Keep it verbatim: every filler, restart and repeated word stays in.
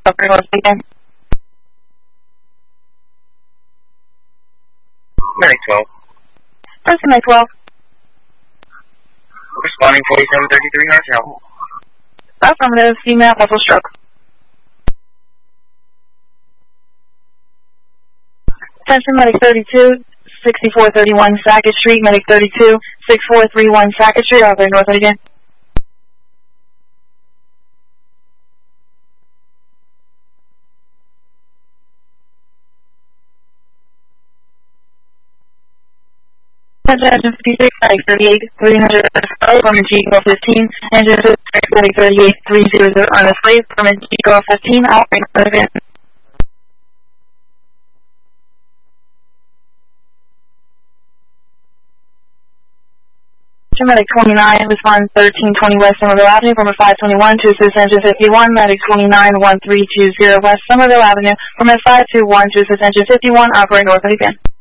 Upper North again. Medic twelve. Person Medic twelve. Responding forty-seven thirty-three, how's your help? Affirmative, female, muscle stroke. Attention, Medic thirty-two, sixty-four thirty-one Sackett Street, Medic thirty-two, sixty-four thirty-one Sackett Street, Upper North again. Engine fifty-six, Medic thirty-eight, three hundred, Permit G Go fifteen, Engine fifty-six, Medic thirty-eight, three hundred, on the slave, Permit G Go fifteen, operating again. Medic twenty-nine, respond thirteen twenty West Somerville Avenue, permit five twenty-one to assist engine fifty-one, Medic twenty-nine, one three two zero West Somerville Avenue, permit five two one to assist engine fifty-one, operating north again.